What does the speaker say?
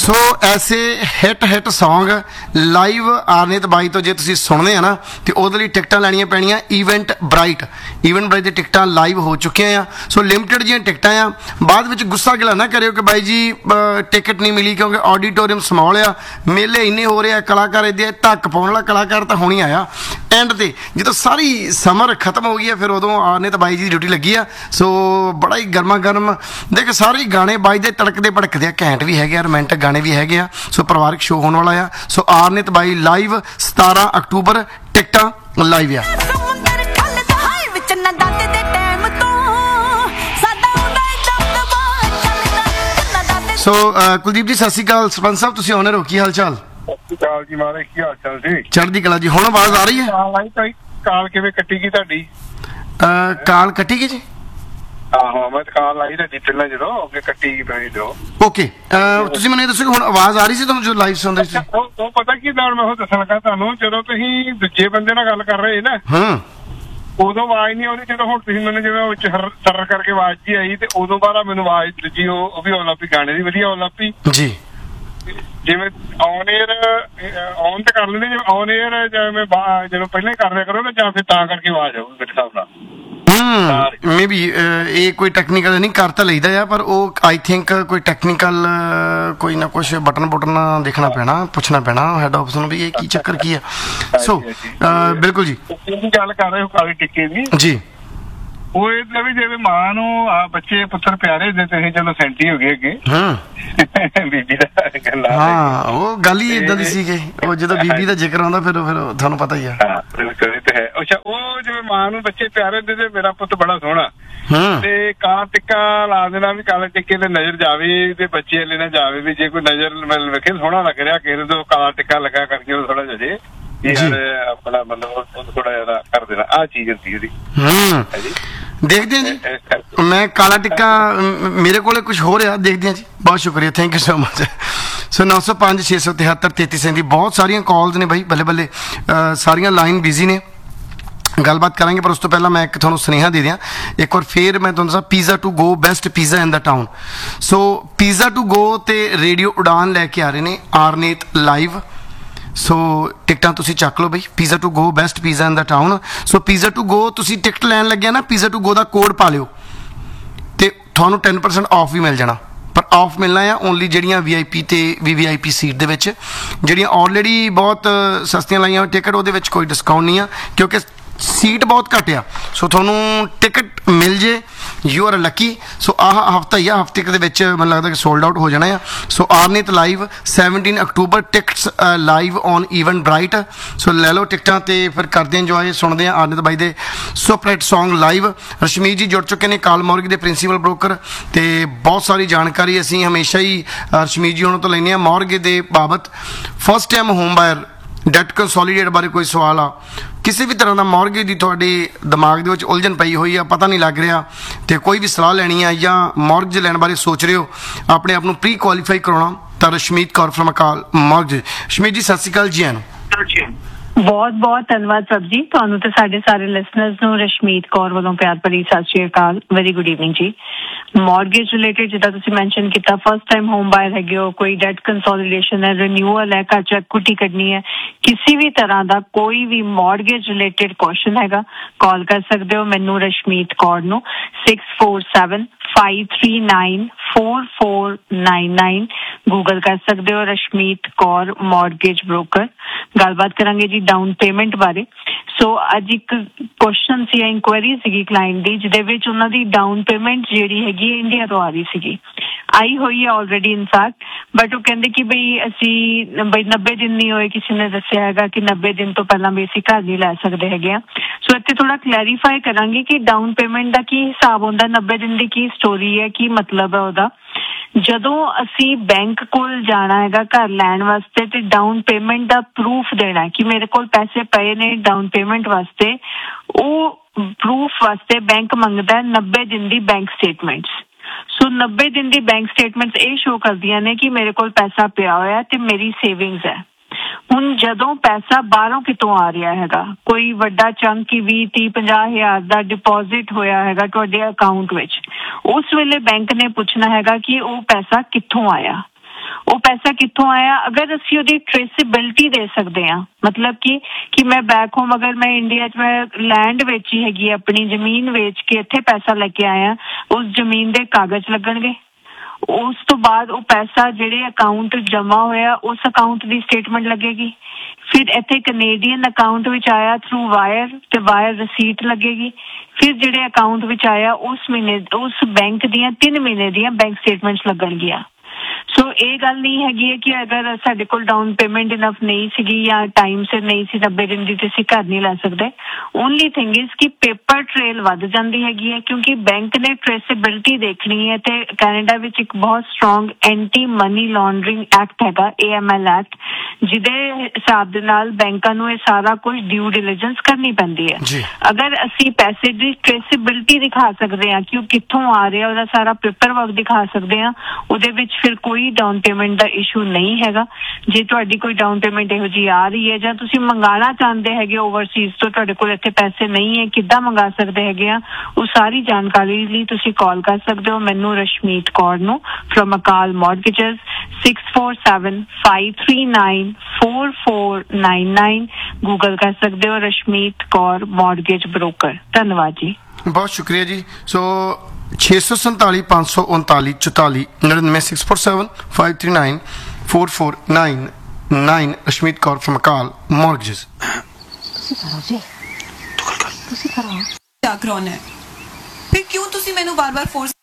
ਸੋ ਐਸੇ hit song live ਆਰਨੀਤ ਬਾਈ ਤੋਂ ਜੇ ਤੁਸੀਂ ਸੁਣਦੇ ਆ ਨਾ ਤੇ ਉਹਦੇ ਲਈ ਟਿਕਟਾਂ ਲੈਣੀਆਂ ਪੈਣੀਆਂ ਈਵੈਂਟ ਬ੍ਰਾਈਟ ਦੀ ਟਿਕਟਾਂ ਲਾਈਵ ਹੋ ਚੁੱਕੀਆਂ ਆ। ਸੋ ਲਿਮਟਿਡ ਜਿਹੀਆਂ ਟਿਕਟਾਂ ਆ, ਬਾਅਦ ਵਿੱਚ ਗੁੱਸਾ ਗਿਲਾ ਨਾ ਕਰਿਓ ਕਿ ਬਾਈ ਜੀ ਟਿਕਟ ਨਹੀਂ ਮਿਲੀ, ਕਿਉਂਕਿ ਆਡੀਟੋਰੀਅਮ ਸਮੌਲ ਆ, ਮੇਲੇ ਇੰਨੇ ਹੋ ਰਹੇ ਆ, ਕਲਾਕਾਰ ਇਹਦੇ ਧੱਕ ਪਾਉਣ ਵਾਲਾ ਕਲਾਕਾਰ ਤਾਂ ਹੋਣੀ ਆਇਆ। ਐਂਡ ਤੇ ਜਦੋਂ ਸਾਰੀ ਸਮਰ ਖਤਮ ਹੋ ਗਈ ਆ ਫਿਰ ਉਦੋਂ ਆਰਨੀਤ ਬਾਈ ਜੀ ਦੀ ਡਿਊਟੀ ਲੱਗੀ ਆ। ਸੋ ਬੜਾ ਹੀ ਗਰਮਾ ਗਰਮ ਦੇਖ ਸਾਰੇ ਗਾਣੇ ਵੱਜਦੇ ਤੜਕਦੇ ਭੜਕਦੇ ਆ, ਘੈਂਟ ਵੀ ਹੈਗੇ ਆ, ਰੋਮਾਂਟਿਕ ਗਾਣੇ ਵੀ ਹੈਗੇ ਆ। ਸੋ ਪਰਿਵਾਰਿਕ ਸ਼ੋਅ ਹੋਣ ਵਾਲਾ ਆ। ਸੋ ਆਰਨੀਤ ਬਾਈ ਲਾਈਵ 17 ਅਕਤੂਬਰ ਟਿਕਟਾਂ ਲਾਈਵ ਆ। ਸੋ ਕੁਲਦੀਪ ਜੀ ਸਤਿ ਸ਼੍ਰੀ ਅਕਾਲ। ਸਰਪੰਚ ਸਾਹਿਬ ਤੁਸੀਂ ਆਉਣੇ ਹੋ, ਕੀ ਹਾਲ ਚਾਲ? ਸਤਿ ਸ਼੍ਰੀ ਅਕਾਲ ਜੀ ਮਹਾਰਾਜ, ਕੀ ਹਾਲ ਚਾਲ ਜੀ? ਚੜ੍ਹਦੀ ਕਲਾ ਜੀ। ਹੁਣ ਆਵਾਜ਼ ਆ ਰਹੀ ਹੈ? ਕਾਲ ਕਿਵੇਂ ਕੱਟੀ ਗਈ ਤੁਹਾਡੀ? ਕਾਲ ਕੱਟੀ ਗਈ ਜੀ? ਆਹੋ ਮੈਂ ਕਾਲ ਲਾਈ ਤੁਹਾਡੀ ਪਹਿਲਾਂ ਜਦੋਂ ਅੱਗੇ ਕੱਟੀ ਗਈ ਪਈ ਜੋ। ਓਕੇ ਤੁਸੀਂ ਮੈਨੂੰ ਇਹ ਦੱਸੋ ਕਿ ਹੁਣ ਆਵਾਜ਼ ਆ ਰਹੀ ਸੀ ਤੁਹਾਨੂੰ ਜੋ ਲਾਈਵ ਸੁਣਦੇ ਸੀ? ਉਹ ਪਤਾ ਕੀ ਨਾਲ ਮੈਂ ਉਹ ਦੱਸਣ ਲੱਗਾ ਤੁਹਾਨੂੰ, ਜਦੋਂ ਤੁਸੀਂ ਦੂਜੇ ਬੰਦੇ ਨਾਲ ਗੱਲ ਕਰ ਰਹੇ ਨਾ ਉਦੋਂ ਆਵਾਜ਼ ਨਹੀਂ ਆਉਂਦੀ। ਜਦੋਂ ਹੁਣ ਤੁਸੀਂ ਮੈਨੂੰ ਜਿਵੇਂ ਵਿੱਚ ਸਰ ਕਰਕੇ ਆਵਾਜ਼ ਜੀ ਆਈ ਤੇ ਉਦੋਂ ਬਾਅਦ ਮੈਨੂੰ ਆਵਾਜ਼ ਦੂਜੀ ਉਹ ਵੀ ਆਉਣ ਲੱਗ ਪਈ, ਗਾਣੇ ਦੀ ਵਧੀਆ ਆਉਣ ਲੱਗ ਪਈ ਜੀ। ਜਿਵੇਂ ਔਨ ਏਅਰ ਔਨ ਤੇ ਕਰ ਲੈਂਦੇ, ਜਿਵੇਂ ਔਨ ਏਅਰ ਜਿਵੇਂ ਜਦੋਂ ਪਹਿਲਾਂ ਹੀ ਕਰ ਲਿਆ ਕਰੋ ਨਾ ਜਾਂ ਫਿਰ ਤਾਂ ਕਰਕੇ ਆਵਾਜ਼ ਆਊਗੀ ਮੇਰੇ ਹਿਸਾਬ ਨਾਲ। ਮੇ ਬੀ ਇਹ ਕੋਈ ਟੈਕਨੀਕਲ ਨਹੀਂ ਕਰ ਤਾਂ ਲਈਦਾ ਆ, ਪਰ ਉਹ ਆਈ ਥਿੰਕ ਕੋਈ ਟੈਕਨੀਕਲ ਕੋਈ ਨਾ ਕੁਛ ਬਟਨ ਦੇਖਣਾ ਪੈਣਾ, ਪੁੱਛਣਾ ਪੈਣਾ ਹੈਡ ਆਫਿਸ ਨੂੰ ਵੀ ਇਹ ਕੀ ਚੱਕਰ ਕੀ ਆ। ਸੋ ਬਿਲਕੁਲ ਜੀ ਗੱਲ ਕਰ ਰਹੇ ਹੋ ਕਾਲੇ ਟਿੱਕੇ ਦੀ ਜੀ। ਉਹ ਇਹਦਾ ਵੀ ਜਿਵੇਂ ਮਾਂ ਨੂੰ ਬੱਚੇ ਪੁੱਤਰ ਪਿਆਰੇ ਹੁੰਦੇ ਤੇ ਚਲੋ ਸੈਂਟੀ ਹੋ ਗਏ ਅੱਗੇ ਬੀਬੀ ਦਾ ਗੱਲ। ਹਾਂ ਉਹ ਗੱਲ ਹੀ ਏਦਾਂ ਦੀ ਸੀ ਕਿ ਉਹ ਜਦੋਂ ਬੀਬੀ ਦਾ ਜ਼ਿਕਰ ਆਉਂਦਾ ਫਿਰ ਤੁਹਾਨੂੰ ਪਤਾ ਹੀ ਆ। ਬਿਲਕੁਲ ਤੇ ਹੈ। ਅੱਛਾ ਉਹ ਜਿਵੇਂ ਮਾਂ ਨੂੰ ਬੱਚੇ ਪਿਆਰੇ ਹੁੰਦੇ ਤੇ ਮੇਰਾ ਪੁੱਤ ਬੜਾ ਸੋਹਣਾ ਤੇ ਕਾਲਾ ਟਿੱਕਾ ਲਾ ਦੇਣਾ ਵੀ ਕਾਲੇ ਟਿੱਕੇ ਤੇ ਨਜ਼ਰ ਜਾਵੇ ਤੇ ਬੱਚੇ ਵਾਲੇ ਨਾ ਜਾਵੇ ਵੀ ਜੇ ਕੋਈ ਨਜ਼ਰ ਵੇਖੇ ਸੋਹਣਾ ਲੱਗ ਰਿਹਾ ਕਿਸੇ ਤੋਂ ਕਾਲਾ ਟਿੱਕਾ ਲੱਗਾ ਕਰਕੇ ਉਹ ਥੋੜਾ ਜਿਹਾ ਯਾਰ ਆਪਣਾ ਮਤਲਬ ਥੋੜਾ ਜਿਆਦਾ ਕਰ ਦੇਣਾ ਆਹ ਚੀਜ਼ ਹੁੰਦੀ ਉਹਦੀ। ਦੇਖਦੇ ਹਾਂ ਜੀ। ਮੈਂ ਕਾਲਾ ਟਿੱਕਾ ਮੇਰੇ ਕੋਲ ਕੁਝ ਹੋ ਰਿਹਾ, ਦੇਖਦੇ ਹਾਂ ਜੀ। ਬਹੁਤ ਸ਼ੁਕਰੀਆ, ਥੈਂਕ ਯੂ ਸੋ ਮਚ। ਸੋ 905 673 3337 ਬਹੁਤ ਸਾਰੀਆਂ ਕਾਲਸ ਨੇ ਬਾਈ, ਬੱਲੇ ਬੱਲੇ ਸਾਰੀਆਂ ਲਾਈਨ ਬਿਜ਼ੀ ਨੇ। ਗੱਲਬਾਤ ਕਰਾਂਗੇ ਪਰ ਉਸ ਤੋਂ ਪਹਿਲਾਂ ਮੈਂ ਇੱਕ ਤੁਹਾਨੂੰ ਸੁਨੇਹਾ ਦੇ ਦਿਆਂ ਇੱਕ ਵਾਰ ਫੇਰ। ਮੈਂ ਤੁਹਾਨੂੰ ਦੱਸਾਂ pizza to go best pizza in the town. So pizza to go ਤੇ ਰੇਡੀਓ ਉਡਾਨ ਲੈ ਕੇ ਆ ਰਹੇ ਨੇ ਆਰਨੀਤ ਲਾਈਵ। ਸੋ ਟਿਕਟਾਂ ਤੁਸੀਂ ਚੱਕ ਲਓ ਬਈ, pizza to go best pizza in the town. So pizza to go ਤੁਸੀਂ ਟਿਕਟ ਲੈਣ ਲੱਗਿਆ ਨਾ, pizza to go the code ਪਾ ਲਿਓ ਤੇ ਤੁਹਾਨੂੰ 10% ਆਫ ਵੀ ਮਿਲ ਜਾਣਾ। ਪਰ ਆਫ ਮਿਲਣਾ ਆ ਓਨਲੀ ਜਿਹੜੀਆਂ VIP ਤੇ VVIP ਸੀਟ ਦੇ ਵਿੱਚ, ਜਿਹੜੀਆਂ ਆਲਰੇਡੀ ਬਹੁਤ ਸਸਤੀਆਂ ਲਾਈਆਂ ਟਿਕਟ ਉਹਦੇ ਵਿੱਚ ਕੋਈ ਡਿਸਕਾਊਂਟ ਨਹੀਂ ਆ ਕਿਉਂਕਿ ਸੀਟ ਬਹੁਤ ਘੱਟ ਆ। ਸੋ ਤੁਹਾਨੂੰ ਟਿਕਟ ਮਿਲ ਜੇ ਯੂ ਆਰ ਲੱਕੀ। ਸੋ ਆਹ ਹਫਤਾ ਹੀ ਆ, ਹਫਤੇ ਦੇ ਵਿੱਚ ਮੈਨੂੰ ਲੱਗਦਾ ਕਿ ਸੋਲਡ ਆਊਟ ਹੋ ਜਾਣਾ ਆ। ਸੋ ਆਰਨੀਤ live 17 October tickets live on event bright. ਸੋ ਲੈ ਲਓ ਟਿਕਟਾਂ ਤੇ ਫਿਰ ਕਰਦੇ ਇੰਜੋਏ, ਸੁਣਦੇ ਆ ਆਰਨੀਤ ਬਾਈ ਦੇ super hit song live. Rashmeet ਜੀ ਜੁੜ ਚੁੱਕੇ ਨੇ, ਕਾਲ ਮੋਰਗ ਦੇ ਪ੍ਰਿੰਸੀਪਲ ਬ੍ਰੋਕਰ, ਤੇ ਬਹੁਤ ਸਾਰੀ ਜਾਣਕਾਰੀ ਅਸੀਂ ਹਮੇਸ਼ਾ ਹੀ ਰਸ਼ਮੀਤ ਜੀ ਉਹਨਾਂ ਤੋਂ ਲੈਂਦੇ ਹਾਂ ਮੋਰਗੇ ਦੇ ਬਾਬਤ। First time home ਬਾਇਰ that consolidate ਬਾਰੇ ਕੋਈ ਸਵਾਲ ਆ, ਕਿਸੇ ਵੀ ਤਰ੍ਹਾਂ ਦਾ ਮੌਰਗੇਜ ਦੀ ਤੁਹਾਡੇ ਦਿਮਾਗ ਦੇ ਵਿੱਚ ਉਲਝਣ ਪਈ ਹੋਈ ਆ, ਪਤਾ ਨਹੀਂ ਲੱਗ ਰਿਹਾ ਤੇ ਕੋਈ ਵੀ ਸਲਾਹ ਲੈਣੀ ਆ ਜਾਂ ਮੌਰਗੇਜ ਲੈਣ ਬਾਰੇ ਸੋਚ ਰਹੇ ਹੋ, ਆਪਣੇ ਆਪ ਨੂੰ ਪ੍ਰੀ ਕੁਆਲੀਫਾਈ ਕਰਾਉਣਾ, ਤਾਂ ਰਸ਼ਮੀਤ ਕੌਰ ਫਰਮ ਅਕਾਲ ਮੌਰਗੇਜ। ਰਸ਼ਮੀਤ ਜੀ ਸਤਿ ਸ਼੍ਰੀ ਅਕਾਲ ਜੀ। ਬਹੁਤ ਬਹੁਤ ਧੰਨਵਾਦ ਸਭ ਜੀ, ਤੁਹਾਨੂੰ ਤੇ ਸਾਡੇ ਸਾਰੇ ਲਿਸਨਰਸ ਨੂੰ ਰਸ਼ਮੀਤ ਕੌਰ ਵੱਲੋਂ ਪਿਆਰ ਭਰੀ ਸਤਿ ਸ਼੍ਰੀ ਅਕਾਲ, ਵੈਰੀ ਗੁੱਡ ਈਵਨਿੰਗ ਜੀ। ਮੌਰਗੇਜ ਰਿਲੇਟਡ ਜਿੱਦਾਂ ਤੁਸੀਂ ਮੈਂਸ਼ਨ ਕੀਤਾ, ਫਸਟ ਟਾਈਮ ਹੋਮ ਬਾਇਰ ਹੈਗੇ ਹੋ, ਕੋਈ ਡੈਟ ਕੰਸੋਲੀਡੇਸ਼ਨ ਹੈ, ਰੀਨਿਊਅਲ ਹੈ, ਘਰ ਚ ਇਕੁਇਟੀ ਕੱਢਣੀ ਹੈ, ਕਿਸੇ ਵੀ ਤਰ੍ਹਾਂ ਦਾ ਕੋਈ ਵੀ ਮੌਰਗੇਜ ਰਿਲੇਟਡ ਕੁਐਸਚਨ ਹੈਗਾ, ਕਾਲ ਕਰ ਸਕਦੇ ਹੋ ਮੈਨੂੰ ਰਸ਼ਮੀਤ ਕੌਰ ਨੂੰ 6475394499। ਗੂਗਲ ਕਰ ਸਕਦੇ ਹੋ ਰਸ਼ਮੀਤ ਕੌਰ ਮੌਰਗੇਜ ਬ੍ਰੋਕਰ। ਗੱਲਬਾਤ ਕਰਾਂਗੇ ਜੀ ਡਾਊਨ ਪੇਮੈਂਟ ਬਾਰੇ। ਸੋ ਅੱਜ ਇੱਕ ਕੁਐਸਚਨ ਸੀ, ਇਨਕੁਆਇਰੀ ਸੀਗੀ ਕਲਾਇੰਟ ਦੀ, ਜਿਹਦੇ ਵਿੱਚ ਉਹਨਾਂ ਦੀ ਡਾਊਨ ਪੇਮੈਂਟ ਜਿਹੜੀ ਹੈਗੀ ਇੰਡੀਆ ਤੋਂ ਆ ਰਹੀ ਸੀਗੀ, ਆਈ ਹੋਈ ਹੈ ਆਲਰੇਡੀ ਇਨਫੈਕਟ, ਬਟ ਉਹ ਕਹਿੰਦੇ ਕਿ ਅਸੀਂ 90 ਦਿਨ ਨਹੀਂ ਹੋਏ, ਕਿਸੇ ਨੇ ਦੱਸਿਆ ਹੈਗਾ ਕਿ 90 ਦਿਨ ਤੋਂ ਪਹਿਲਾਂ ਵੀ ਅਸੀਂ ਘਰ ਨਹੀਂ ਲੈ ਸਕਦੇ ਹੈਗੇ ਆ। ਸੋ ਇੱਥੇ ਥੋੜਾ ਕਲੈਰੀਫਾਈ ਕਰਾਂਗੇ ਕਿ ਡਾਊਨ ਪੇਮੈਂਟ ਦਾ ਕੀ ਹਿਸਾਬ ਹੁੰਦਾ, 90 ਦਿਨ ਦੀ ਕੀ ਸਟੋਰੀ ਹੈ, ਕੀ ਮਤਲਬ ਹੈ ਉਹਦਾ। ਜਦੋਂ ਅਸੀਂ ਬੈਂਕ ਕੋਲ ਜਾਣਾ ਹੈਗਾ ਘਰ ਲੈਣ ਵਾਸਤੇ ਤੇ ਡਾਊਨ ਪੇਮੈਂਟ ਦਾ ਪ੍ਰੂਫ ਦੇਣਾ ਕਿ ਮੇਰੇ ਕੋਲ ਪੈਸੇ ਪਏ ਨੇ ਡਾਊਨ ਪੇਮੈਂਟ ਵਾਸਤੇ, ਉਹ ਪ੍ਰੂਫ ਵਾਸਤੇ ਬੈਂਕ ਮੰਗਦਾ 90 ਦਿਨ ਦੀ ਬੈਂਕ ਸਟੇਟਮੈਂਟਸ। ਸੋ 90 ਦਿਨ ਦੀ ਬੈਂਕ ਸਟੇਟਮੈਂਟਸ ਇਹ ਸ਼ੋ ਕਰਦੀਆਂ ਨੇ ਕਿ ਮੇਰੇ ਕੋਲ ਪੈਸਾ ਪਿਆ ਹੋਇਆ ਤੇ ਮੇਰੀ ਸੇਵਿੰਗਸ ਹੈ। ਹੁਣ ਜਦੋਂ ਪੈਸਾ ਬਾਹਰੋਂ ਕਿਤੋਂ ਆ ਰਿਹਾ ਹੈਗਾ, ਕੋਈ ਵੱਡਾ ਚੰਕ 20-30-50 ਦਾ ਡਿਪੋਜ਼ਿਟ ਹੋਇਆ ਹੈਗਾ ਤੁਹਾਡੇ ਅਕਾਊਂਟ ਵਿੱਚ, ਉਸ ਵੇਲੇ ਬੈਂਕ ਨੇ ਪੁੱਛਣਾ ਹੈਗਾ ਕਿ ਉਹ ਪੈਸਾ ਕਿੱਥੋਂ ਆਇਆ। ਉਹ ਪੈਸਾ ਕਿੱਥੋਂ ਆਇਆ, ਅਗਰ ਅਸੀਂ ਉਹਦੀ ਟ੍ਰੇਸਿਬਿਲਿਟੀ ਦੇ ਸਕਦੇ ਹਾਂ, ਮਤਲਬ ਕਿ ਮੈਂ ਬੈਕ ਹੋਮ ਅਗਰ ਮੈਂ ਇੰਡੀਆ 'ਚ ਮੈਂ ਲੈਂਡ ਵੇਚੀ ਹੈਗੀ, ਆਪਣੀ ਜ਼ਮੀਨ ਵੇਚ ਕੇ ਇੱਥੇ ਪੈਸਾ ਲੈ ਕੇ ਆਇਆ, ਉਸ ਜ਼ਮੀਨ ਦੇ ਕਾਗਜ਼ ਲੱਗਣਗੇ। ਉਸ ਤੋਂ ਬਾਅਦ ਉਹ ਪੈਸਾ ਜਿਹੜੇ ਅਕਾਊਂਟ ਜਮਾ ਹੋਇਆ ਉਸ ਅਕਾਊਂਟ ਦੀ ਸਟੇਟਮੈਂਟ ਲੱਗੇਗੀ। ਫਿਰ ਇੱਥੇ ਕੈਨੇਡੀਅਨ ਅਕਾਊਂਟ ਵਿੱਚ ਆਇਆ ਥਰੂ ਵਾਇਰ, ਤੇ ਵਾਇਰ ਰਸੀਟ ਲੱਗੇਗੀ। ਫਿਰ ਜਿਹੜੇ ਅਕਾਊਂਟ ਵਿੱਚ ਆਇਆ ਉਸ ਮਹੀਨੇ ਉਸ ਬੈਂਕ ਦੀਆਂ 3 ਮਹੀਨੇ ਦੀਆਂ ਬੈਂਕ ਸਟੇਟਮੈਂਟਸ ਲੱਗਣਗੀਆਂ। ਸੋ ਇਹ ਗੱਲ ਨਹੀਂ ਹੈਗੀ ਹੈ ਕਿ ਅਗਰ ਸਾਡੇ ਕੋਲ ਡਾਊਨ ਪੇਮੈਂਟ ਇਨਫ ਨਹੀਂ ਸੀਗੀ ਜਾਂ ਟਾਈਮ ਸਿਰ ਨਹੀਂ ਸੀ 90 ਦਿਨ ਦੀ, ਤੇ ਅਸੀਂ ਘਰ ਨਹੀਂ ਲੈ ਸਕਦੇ। ਓਨਲੀ ਥਿੰਗ ਇਜ਼ ਕਿ ਪੇਪਰ ਟ੍ਰੇਲ ਵੱਧ ਜਾਂਦੀ ਹੈਗੀ ਹੈ, ਕਿਉਂਕਿ ਬੈਂਕ ਨੇ ਟ੍ਰੇਸੇਬਿਲਿਟੀ ਦੇਖਣੀ ਹੈ। ਤੇ ਕੈਨੇਡਾ ਵਿੱਚ ਇੱਕ ਬਹੁਤ strong anti money laundering act ਹੈਗਾ, AML ਐਕਟ, ਜਿਹਦੇ ਹਿਸਾਬ ਦੇ ਨਾਲ ਬੈਂਕਾਂ ਨੂੰ ਇਹ ਸਾਰਾ ਕੁਝ ਡਿਊ ਡਿਲੀਜੈਂਸ ਕਰਨੀ ਪੈਂਦੀ ਹੈ। ਅਗਰ ਅਸੀਂ ਪੈਸੇ ਦੀ ਟ੍ਰੇਸੇਬਿਲਿਟੀ ਦਿਖਾ ਸਕਦੇ ਹਾਂ ਕਿ ਉਹ ਕਿੱਥੋਂ ਆ ਰਿਹਾ, ਉਹਦਾ ਸਾਰਾ ਪੇਪਰ ਵਰਕ ਦਿਖਾ ਸਕਦੇ ਹਾਂ, ਉਹਦੇ ਵਿੱਚ ਫਿਰ ਕੋਈ ਡਾਊਨ ਪੇਮੈਂਟ ਦਾ ਇਸ਼ੂ ਨਹੀਂ ਹੈਗਾ। ਜੇ ਤੁਹਾਡੀ ਕੋਈ ਡਾਊਨ ਪੇਮੈਂਟ ਇਹੋ ਜਿਹੀ ਆ ਰਹੀ ਹੈ ਜਾਂ ਤੁਸੀਂ ਮੰਗਾਉਣਾ ਚਾਹੁੰਦੇ ਹੈਗੇ ਓਵਰਸੀਜ਼ ਤੋਂ, ਤੁਹਾਡੇ ਕੋਲ ਇੱਥੇ ਪੈਸੇ ਨਹੀਂ ਹੈ, ਕਿੱਦਾਂ ਮੰਗਾ ਸਕਦੇ ਹੈਗੇ ਆ, ਉਹ ਸਾਰੀ ਜਾਣਕਾਰੀ ਲਈ ਤੁਸੀਂ ਕਾਲ ਕਰ ਸਕਦੇ ਹੋ ਮੈਨੂੰ, ਰਸ਼ਮੀਤ ਕੌਰ ਨੂੰ, ਫਰੋਮ ਅਕਾਲ ਮੌਰਗੇਜਸ, 6475394499। ਗੂਗਲ ਕਰ ਸਕਦੇ ਹੋ ਰਸ਼ਮੀਤ ਕੌਰ ਮੌਰਗੇਜ ਬ੍ਰੋਕਰ। ਧੰਨਵਾਦ ਜੀ, ਬਹੁਤ ਸ਼ੁਕਰੀਆ ਜੀ। ਸੋ 647 539 44 99 647 539 4499 ਰਸ਼ਮੀਤ ਕੌਰ ਫਰਮ ਅਕਾਲ ਮੌਰਗੇਜਸ। ਤੁਸੀਂ ਕਰੋ ਜੀ, ਤੁਸੀਂ ਕਰੋ। ਕਿਆ ਕਰਾਉਣਾ ਹੈ? ਫਿਰ ਕਿਉਂ ਤੁਸੀਂ ਮੈਨੂੰ ਬਾਰ-ਬਾਰ ਫੋਰਸ